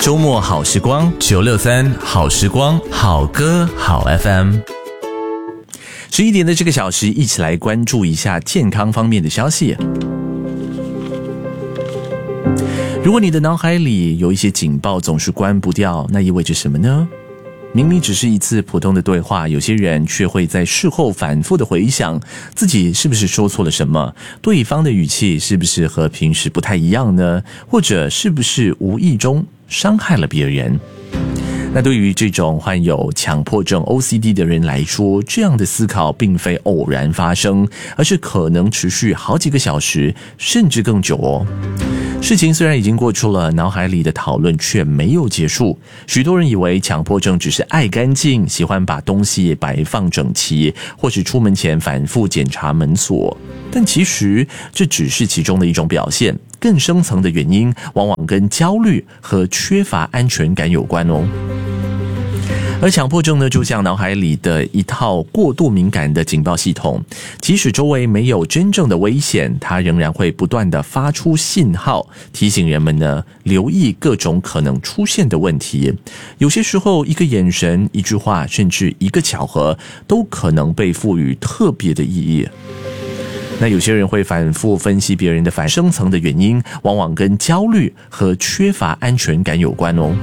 周末好时光963好时光好歌好 FM。11点的这个小时，一起来关注一下健康方面的消息。如果你的脑海里有一些警报总是关不掉，那意味着什么呢？明明只是一次普通的对话，有些人却会在事后反复的回想自己是不是说错了什么，对方的语气是不是和平时不太一样呢？或者是不是无意中伤害了别人？那对于这种患有强迫症 OCD 的人来说，这样的思考并非偶然发生，而是可能持续好几个小时甚至更久哦。事情虽然已经过去了，脑海里的讨论却没有结束。许多人以为强迫症只是爱干净，喜欢把东西摆放整齐，或是出门前反复检查门锁，但其实这只是其中的一种表现，更深层的原因往往跟焦虑和缺乏安全感有关哦。而强迫症呢，就像脑海里的一套过度敏感的警报系统，即使周围没有真正的危险，它仍然会不断的发出信号，提醒人们呢留意各种可能出现的问题。有些时候，一个眼神、一句话，甚至一个巧合，都可能被赋予特别的意义。那有些人会反复分析别人的反深层的原因，往往跟焦虑和缺乏安全感有关哦。